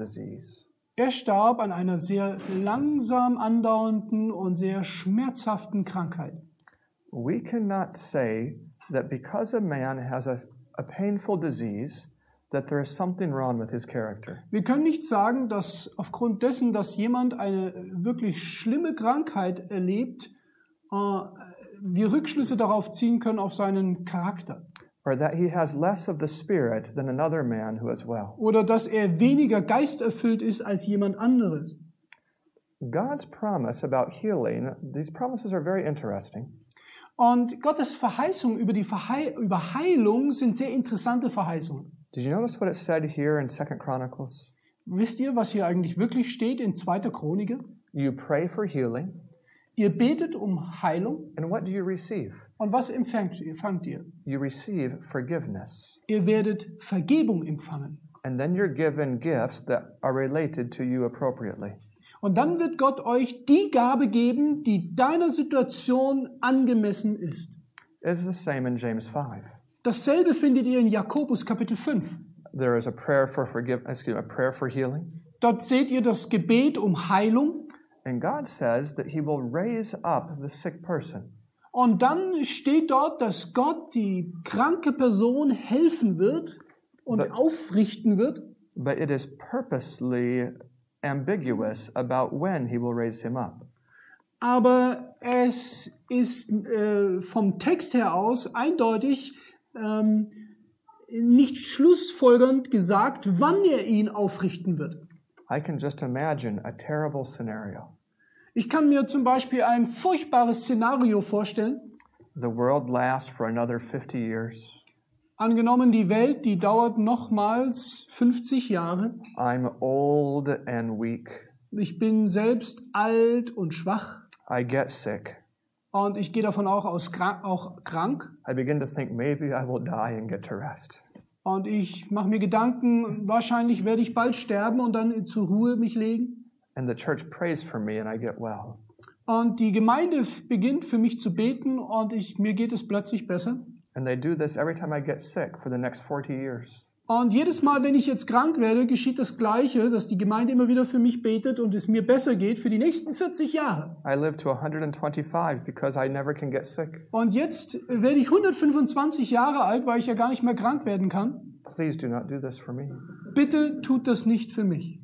disease. Er starb an einer sehr langsam andauernden und sehr schmerzhaften Krankheit. We cannot say that because a man has a painful disease, that there is something wrong with his character. Wir können nicht sagen, dass aufgrund dessen, dass jemand eine wirklich schlimme Krankheit erlebt, wir Rückschlüsse darauf ziehen können auf seinen Charakter. Or that he has less of the Spirit than another man who is well. Oder dass er weniger geisterfüllt ist als jemand anderes. God's promise about healing, these promises are very interesting. Und Gottes Verheißungen über Heilung sind sehr interessante Verheißungen. Did you notice what it said here in 2 Chronicles? Wisst ihr, was hier eigentlich wirklich steht in 2. Chronik? You pray for healing, Ihr betet um Heilung. and what do you receive? Und was empfangt ihr? You receive forgiveness. Ihr werdet Vergebung empfangen. And then you're given gifts that are related to you appropriately. Und dann wird Gott euch die Gabe geben, die deiner Situation angemessen ist. It's the same in James 5. Dasselbe findet ihr in Jakobus Kapitel 5. There is a prayer for a prayer for healing. Dort seht ihr das Gebet um Heilung. And God says that he will raise up the sick person. Und dann steht dort, dass Gott die kranke Person helfen wird und aufrichten wird. But it is purposely ambiguous about when he will raise him up. Aber es ist vom Text her aus eindeutig nicht schlussfolgernd gesagt, wann er ihn aufrichten wird. I can just imagine a terrible scenario. Ich kann mir zum Beispiel ein furchtbares Szenario vorstellen. The world lasts for another 50 years. Angenommen, die Welt, die dauert nochmals 50 Jahre. I'm old and weak. Ich bin selbst alt und schwach. I get sick. Und ich gehe davon auch krank. I begin to think maybe I will die and get to rest. Und ich mache mir Gedanken, wahrscheinlich werde ich bald sterben und dann zur Ruhe mich legen. And the church prays for me and I get well. Und die Gemeinde beginnt für mich zu beten und mir geht es plötzlich besser. And they do this every time I get sick for the next 40 years. Und jedes Mal, wenn ich jetzt krank werde, geschieht das Gleiche, dass die Gemeinde immer wieder für mich betet und es mir besser geht für die nächsten 40 Jahre. I live to 125 because I never can get sick. Und jetzt werde ich 125 Jahre alt, weil ich ja gar nicht mehr krank werden kann. Please do not do this for me. Bitte tut das nicht für mich.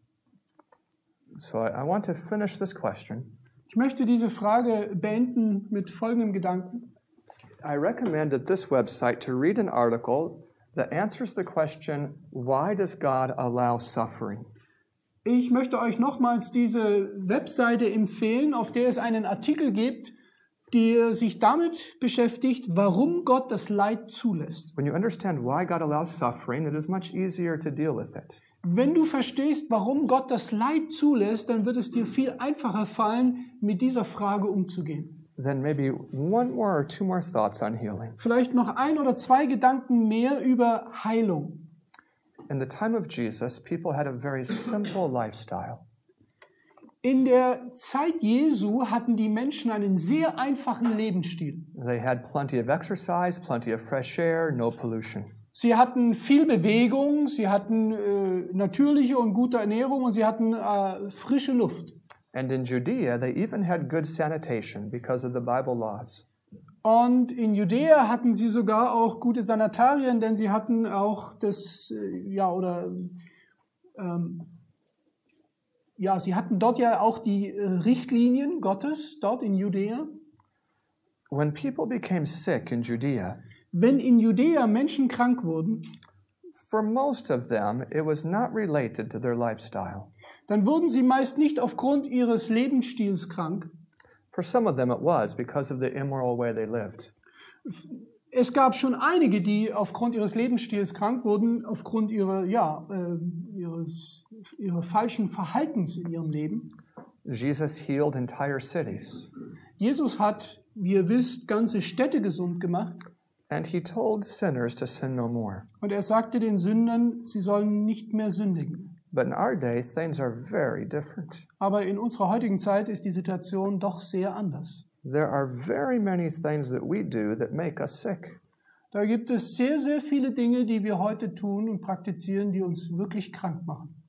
So I want to finish this question. Ich möchte diese Frage beenden mit folgendem Gedanken. I recommend at this website to read an article that answers the question, why does God allow suffering? Ich möchte euch nochmals diese Webseite empfehlen, auf der es einen Artikel gibt, der sich damit beschäftigt, warum Gott das Leid zulässt. When you understand why God allows suffering, it is much easier to deal with it. Wenn du verstehst, warum Gott das Leid zulässt, dann wird es dir viel einfacher fallen, mit dieser Frage umzugehen. Then maybe one more or two more thoughts on healing. Vielleicht noch 1 oder 2 Gedanken mehr über Heilung. In the time of Jesus, people had a very simple lifestyle. In der Zeit Jesu hatten die Menschen einen sehr einfachen Lebensstil. They had plenty of exercise, plenty of fresh air, no pollution. Sie hatten viel Bewegung, sie hatten natürliche und gute Ernährung und sie hatten frische Luft. And in Judea, they even had good sanitation because of the Bible laws. Und in Judäa hatten sie sogar auch gute Sanatorien, denn sie hatten auch sie hatten dort ja auch die Richtlinien Gottes, dort in Judäa. When people became sick in Judea, wenn in Judäa Menschen krank wurden, for most of them, it was not related to their lifestyle. Dann wurden sie meist nicht aufgrund ihres Lebensstils krank. For some of them it was because of the immoral way they lived. Es gab schon einige, die aufgrund ihres Lebensstils krank wurden, aufgrund ihres falschen Verhaltens in ihrem Leben. Jesus healed entire cities. Jesus hat, wie ihr wisst, ganze Städte gesund gemacht. And he told sinners to sin no more. Und er sagte den Sündern, sie sollen nicht mehr sündigen. But in our day, things are very different. Aber in unserer heutigen Zeit ist die Situation doch sehr anders. There are very many things that we do that make us sick. Da gibt es sehr, sehr viele Dinge, die wir heute tun und praktizieren, die uns wirklich krank machen.